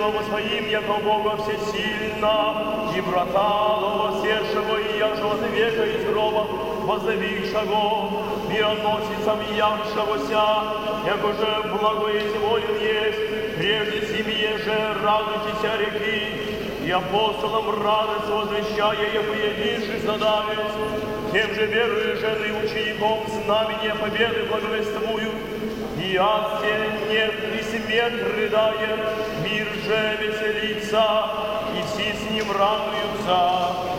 Слово Своим, яко Бога всесильно, и браталого воссершего, и яже от века из гроба, возовившего, мироносицам явшегося, яко же благоизволен есть, прежде семье же радуйтесь реки, и апостолам радость возвещая, яко единший задавец, тем же верую жены учеником знамения победы благовествуют, и асте нет, и смерть рыдает, мир же веселится, и все с ним радуются.